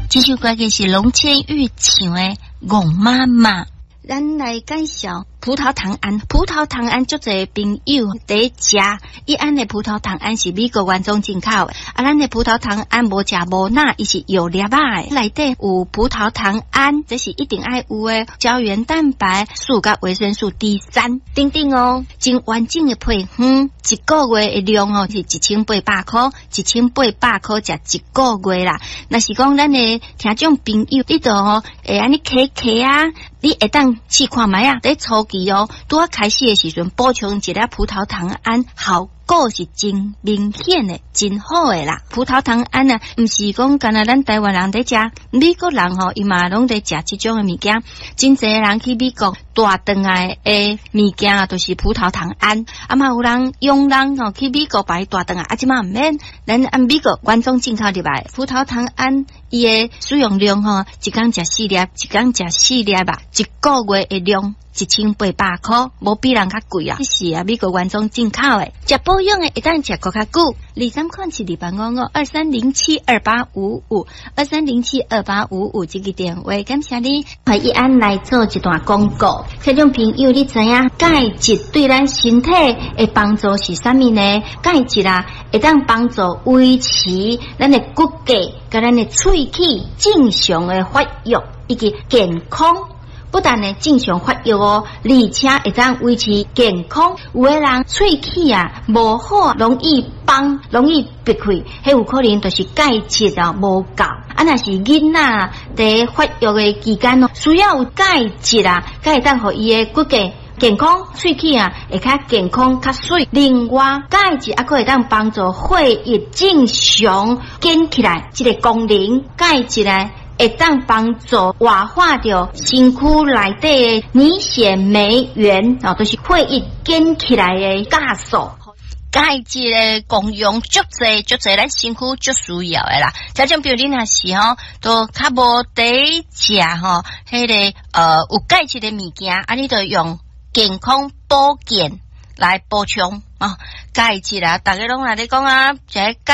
这首歌嘅是龙千玉唱的《戆妈妈》。咱来介绍葡萄糖胺。葡萄糖胺足侪朋友在食，伊安的葡萄糖胺是美国原装进口的，咱的葡萄糖胺无食无哪，伊是药粒仔的，内底有葡萄糖胺，这是一定爱有的胶原蛋白、素甲维生素 D3 等等哦，真完整的配方，一个月的量哦是1800块，1800块食一个月啦。若是讲咱的听众朋友，你都会安尼咳啊，你会当试看卖啊，在初期哦，拄啊开始的时阵补充一粒葡萄糖胺，效果是真明显的，真好的啦。葡萄糖胺啊，唔是讲干那咱台湾人在食，美国人伊嘛拢在食这种的物件。真侪人去美国大顿来的物件啊，都是葡萄糖胺。嘛有人用人去美国买大顿啊，即嘛唔免，咱按美国原装进口入来葡萄糖胺，伊的使用量一天食4粒，一天食4粒吧，一个月的量1800块，无比人较贵啊。这是美国原装进口的，食保养的一旦食更较久。23款是2307285523072855这个电话，感谢你陪伊安来做一段广告。听众朋友，你知影钙质对咱身体的帮助是啥物呢？钙质啊，会当帮助维持咱的骨骼甲咱的喙齿正常的发育以及健康。不但呢正常发育哦，而且会当维持健康。有的人喙齿啊无好，容易崩，容易闭开，迄有可能就是钙质啊无够。若是囡仔在发育的期间哦，需要有钙质啊，才会当互伊的骨骼健康，喙齿啊会较健康较水。另外，钙质还可以当帮助血液正常建起来，这个功能。钙质呢会当帮助活化掉身躯内底的凝血酶原，就是血液建起来的酵素。钙质的功用足侪，咱身躯足需要的啦。条件比如你若是都较无得食迄个有钙质的物件，你就用健康保健来补充钙质啊，大家拢来咧讲啊，